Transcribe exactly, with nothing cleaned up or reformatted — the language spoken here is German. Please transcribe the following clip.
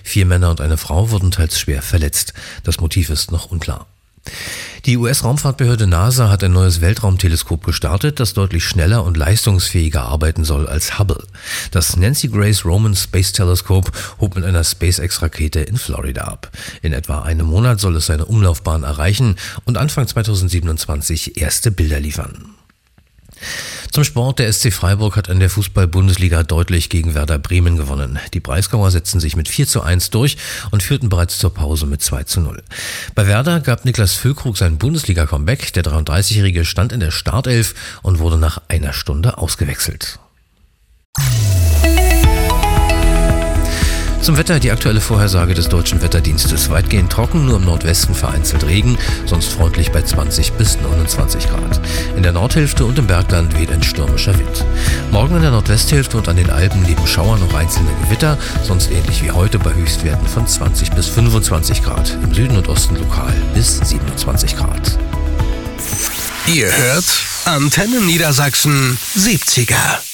Vier Männer und eine Frau wurden teils schwer verletzt. Das Motiv ist noch unklar. Die U S-Raumfahrtbehörde NASA hat ein neues Weltraumteleskop gestartet, das deutlich schneller und leistungsfähiger arbeiten soll als Hubble. Das Nancy Grace Roman Space Telescope hob mit einer SpaceX-Rakete in Florida ab. In etwa einem Monat soll es seine Umlaufbahn erreichen und Anfang zweitausendsiebenundzwanzig erste Bilder liefern. Zum Sport. Der S C Freiburg hat in der Fußball-Bundesliga deutlich gegen Werder Bremen gewonnen. Die Breisgauer setzten sich mit vier zu eins durch und führten bereits zur Pause mit zwei zu null. Bei Werder gab Niklas Füllkrug sein Bundesliga-Comeback. Der dreiunddreißigjährige stand in der Startelf und wurde nach einer Stunde ausgewechselt. Zum Wetter die aktuelle Vorhersage des Deutschen Wetterdienstes. Weitgehend trocken, nur im Nordwesten vereinzelt Regen, sonst freundlich bei zwanzig bis neunundzwanzig Grad. In der Nordhälfte und im Bergland weht ein stürmischer Wind. Morgen in der Nordwesthälfte und an den Alpen neben Schauer noch einzelne Gewitter, sonst ähnlich wie heute bei Höchstwerten von zwanzig bis fünfundzwanzig Grad. Im Süden und Osten lokal bis siebenundzwanzig Grad. Ihr hört Antenne Niedersachsen siebziger.